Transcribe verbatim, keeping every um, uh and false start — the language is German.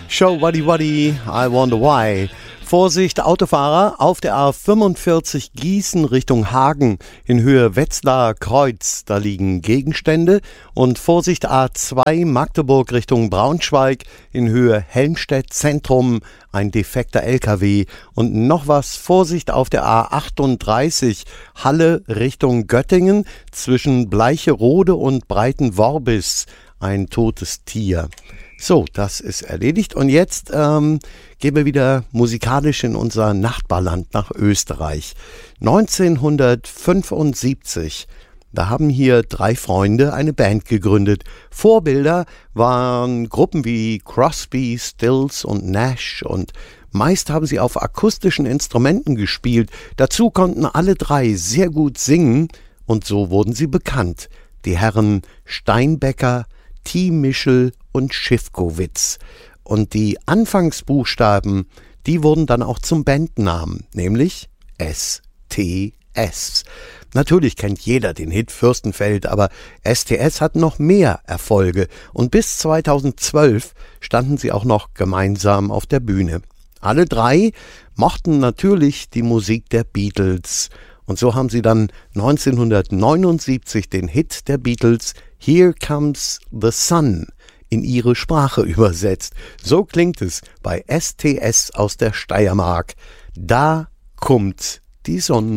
Show Waddy Waddy, I Wonder Why. Vorsicht, Autofahrer auf der A fünfundvierzig Gießen Richtung Hagen in Höhe Wetzlar Kreuz. Da liegen Gegenstände. Und Vorsicht, A zwei Magdeburg Richtung Braunschweig in Höhe Helmstedt Zentrum. Ein defekter L K W. Und noch was, Vorsicht auf der A achtunddreißig Halle Richtung Göttingen zwischen Bleicherode und Breitenworbis. Ein totes Tier. So, das ist erledigt. Und jetzt ähm, gehen wir wieder musikalisch in unser Nachbarland nach Österreich. neunzehnhundertfünfundsiebzig, da haben hier drei Freunde eine Band gegründet. Vorbilder waren Gruppen wie Crosby, Stills und Nash und meist haben sie auf akustischen Instrumenten gespielt. Dazu konnten alle drei sehr gut singen und so wurden sie bekannt. Die Herren Steinbecker, T. Mischel und Schiffkowitz. Und die Anfangsbuchstaben, die wurden dann auch zum Bandnamen, nämlich S T S. Natürlich kennt jeder den Hit Fürstenfeld, aber S T S hat noch mehr Erfolge und bis zweitausendzwölf standen sie auch noch gemeinsam auf der Bühne. Alle drei mochten natürlich die Musik der Beatles und so haben sie dann neunzehnhundertneunundsiebzig den Hit der Beatles Here Comes the Sun in ihre Sprache übersetzt. So klingt es bei S T S aus der Steiermark. Da kommt die Sonne.